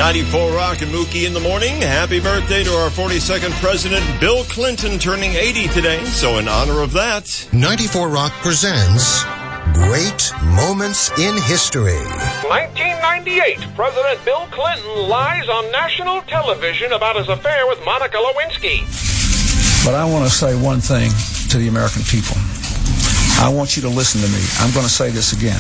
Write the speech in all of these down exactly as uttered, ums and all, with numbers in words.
ninety-four Rock and Mookie in the morning. Happy birthday to our forty-second president, Bill Clinton, turning eighty today. So in honor of that, ninety-four Rock presents Great Moments in History. nineteen ninety-eight, President Bill Clinton lies on national television about his affair with Monica Lewinsky. But I want to say one thing to the American people. I want you to listen to me. I'm going to say this again.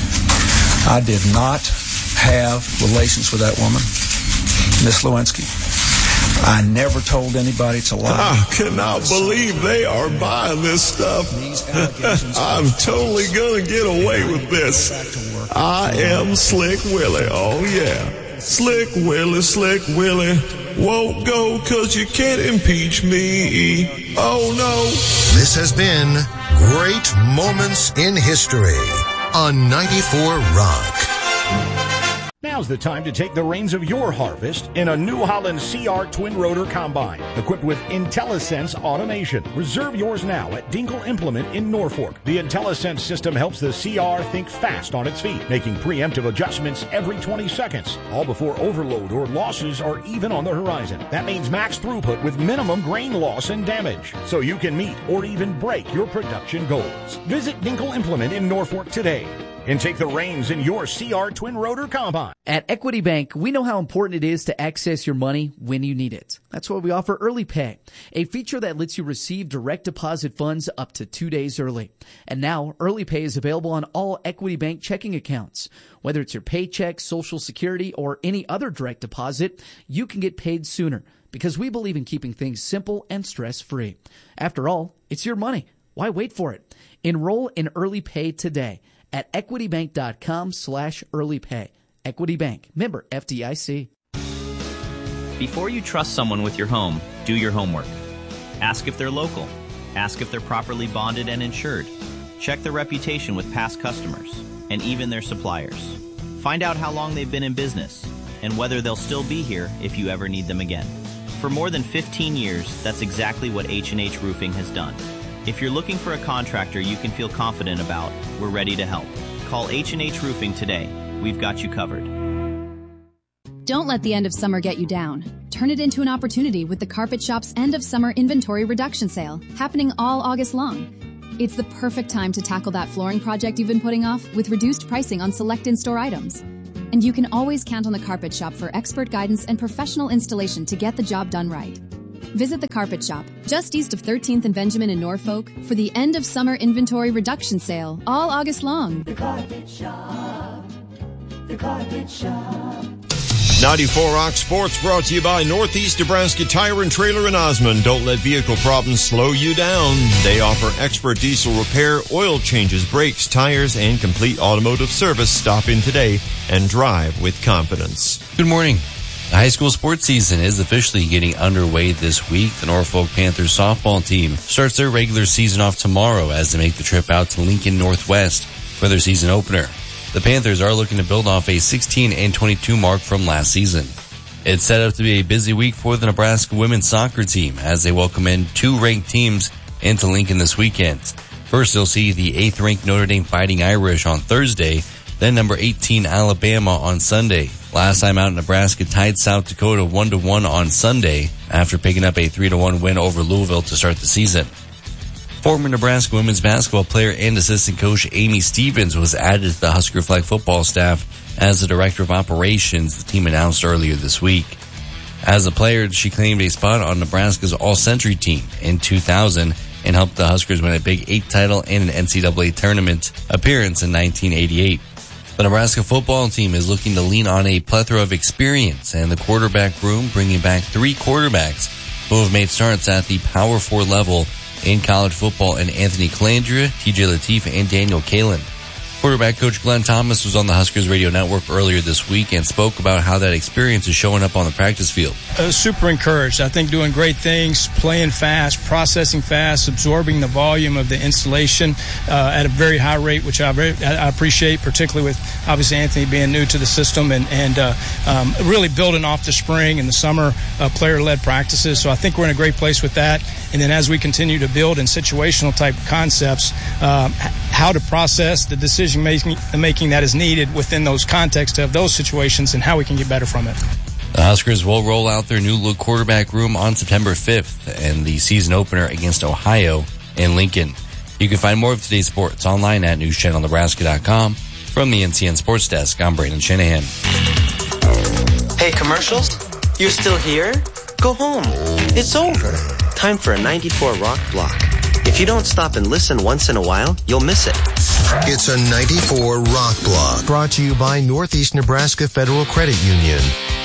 I did not have relations with that woman, Miss Lewinsky. I never told anybody to lie. I cannot believe they are buying this stuff. I'm totally going to get away with this. I am Slick Willie. Oh, yeah. Slick Willie, Slick Willie. Won't go because you can't impeach me. Oh, no. This has been Great Moments in History on ninety-four Rock. Now's the time to take the reins of your harvest in a New Holland C R twin rotor combine equipped with IntelliSense automation. Reserve yours now at Dinkle Implement in Norfolk. The IntelliSense system helps the C R think fast on its feet, making preemptive adjustments every twenty seconds, all before overload or losses are even on the horizon. That means max throughput with minimum grain loss and damage, so you can meet or even break your production goals. Visit Dinkle Implement in Norfolk today and take the reins in your C R twin rotor combine. At Equity Bank, we know how important it is to access your money when you need it. That's why we offer Early Pay, a feature that lets you receive direct deposit funds up to two days early. And now, Early Pay is available on all Equity Bank checking accounts. Whether it's your paycheck, Social Security, or any other direct deposit, you can get paid sooner because we believe in keeping things simple and stress-free. After all, it's your money. Why wait for it? Enroll in Early Pay today at equitybank.com slash early pay. Equity Bank, member F D I C. Before you trust someone with your home, do your homework. Ask if they're local. Ask if they're properly bonded and insured. Check their reputation with past customers and even their suppliers. Find out how long they've been in business and whether they'll still be here if you ever need them again. For more than fifteen years, that's exactly what H and H Roofing has done. If you're looking for a contractor you can feel confident about, we're ready to help. Call H and H Roofing today. We've got you covered. Don't let the end of summer get you down. Turn it into an opportunity with the Carpet Shop's end of summer inventory reduction sale, happening all August long. It's the perfect time to tackle that flooring project you've been putting off with reduced pricing on select in-store items. And you can always count on the Carpet Shop for expert guidance and professional installation to get the job done right. Visit the Carpet Shop, just east of thirteenth and Benjamin in Norfolk, for the end of summer inventory reduction sale, all August long. The Carpet Shop. The Carpet Shop. ninety-four Rock Sports brought to you by Northeast Nebraska Tire and Trailer in Osmond. Don't let vehicle problems slow you down. They offer expert diesel repair, oil changes, brakes, tires, and complete automotive service. Stop in today and drive with confidence. Good morning. The high school sports season is officially getting underway this week. The Norfolk Panthers softball team starts their regular season off tomorrow as they make the trip out to Lincoln Northwest for their season opener. The Panthers are looking to build off a sixteen and twenty-two mark from last season. It's set up to be a busy week for the Nebraska women's soccer team as they welcome in two ranked teams into Lincoln this weekend. First, they'll see the eighth ranked Notre Dame Fighting Irish on Thursday, then number eighteen Alabama on Sunday. Last time out, Nebraska tied South Dakota one to one on Sunday after picking up a three to one win over Louisville to start the season. Former Nebraska women's basketball player and assistant coach Amy Stevens was added to the Husker flag football staff as the director of operations, the team announced earlier this week. As a player, she claimed a spot on Nebraska's All-Century team in two thousand and helped the Huskers win a Big Eight title and an N C double A tournament appearance in nineteen eighty-eight. The Nebraska football team is looking to lean on a plethora of experience and the quarterback room, bringing back three quarterbacks who have made starts at the Power Four level in college football in Anthony Calandria, T J Lateef, and Daniel Kalen. Quarterback coach Glenn Thomas was on the Huskers radio network earlier this week and spoke about how that experience is showing up on the practice field. Uh, super encouraged. I think doing great things, playing fast, processing fast, absorbing the volume of the installation uh, at a very high rate, which I, very, I appreciate, particularly with obviously Anthony being new to the system and, and uh, um, really building off the spring and the summer uh, player-led practices. So I think we're in a great place with that. And then as we continue to build in situational type concepts, um, how to process the decision making, the making that is needed within those contexts of those situations and how we can get better from it. The Huskers will roll out their new look quarterback room on September fifth and the season opener against Ohio in Lincoln. You can find more of today's sports online at news channel nebraska dot com. From the N C N Sports Desk, I'm Brandon Shanahan. Hey, commercials? You're still here? Go home. It's over. Time for a ninety-four Rock block. If you don't stop and listen once in a while, you'll miss it. It's a ninety-four Rock Block, brought to you by Northeast Nebraska Federal Credit Union.